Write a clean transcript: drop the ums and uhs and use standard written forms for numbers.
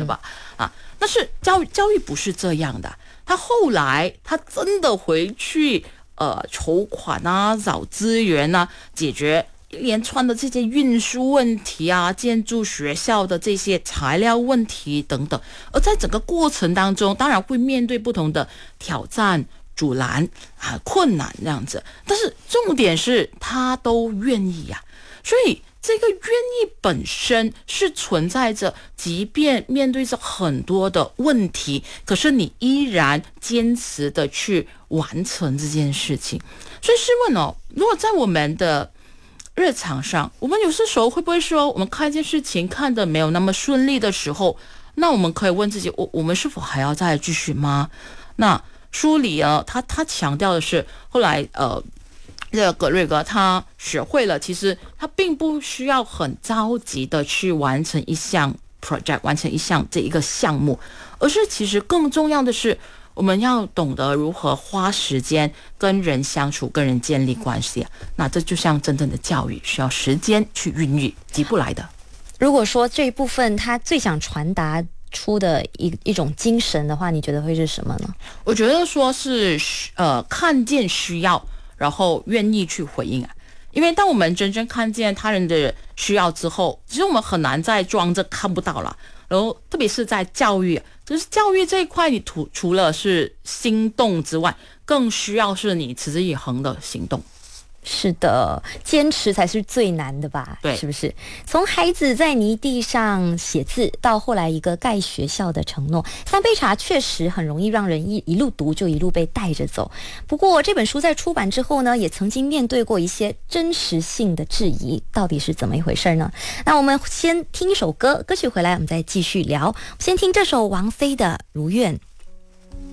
对吧？但是教育不是这样的，他后来他真的回去筹款啊，找资源啊，解决一连串的这些运输问题啊，建筑学校的这些材料问题等等。而在整个过程当中，当然会面对不同的挑战、阻拦困难这样子，但是重点是他都愿意啊，所以这个愿意本身是存在着，即便面对着很多的问题，可是你依然坚持的去完成这件事情。所以试问如果在我们的日常上，我们有些时候会不会说，我们看一件事情看得没有那么顺利的时候，那我们可以问自己，我们是否还要再继续吗？那书里他强调的是，后来这个葛瑞格他学会了，其实他并不需要很着急的去完成一项 project， 完成一项这一个项目，而是其实更重要的是，我们要懂得如何花时间跟人相处，跟人建立关系。那这就像真正的教育，需要时间去孕育，急不来的。 如果说这一部分他最想传达出的一种精神的话，你觉得会是什么呢？ 我觉得说是看见需要，然后愿意去回应啊。因为当我们真正看见他人的需要之后，其实我们很难再装着看不到了。然后特别是在教育，就是教育这一块，你除了是心动之外，更需要是你持之以恒的行动。 是的，坚持才是最难的吧？ 对， 是不是？从孩子在泥地上写字，到后来一个盖学校的承诺，三杯茶确实很容易让人一路读就一路被带着走。不过这本书在出版之后呢，也曾经面对过一些真实性的质疑，到底是怎么一回事呢？那我们先听一首歌曲回来，我们再继续聊。先听这首王菲的《如愿》。